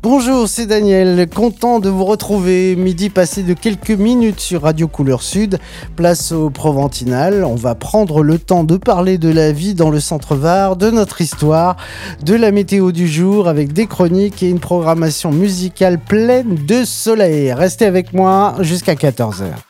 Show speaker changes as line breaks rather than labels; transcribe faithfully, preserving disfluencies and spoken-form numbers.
Bonjour, c'est Daniel, content de vous retrouver. Midi passé de quelques minutes sur Radio Couleur Sud, place au Proventinal. On va prendre le temps de parler de la vie dans le centre Var, de notre histoire, de la météo du jour avec des chroniques et une programmation musicale pleine de soleil. Restez avec moi jusqu'à quatorze heures.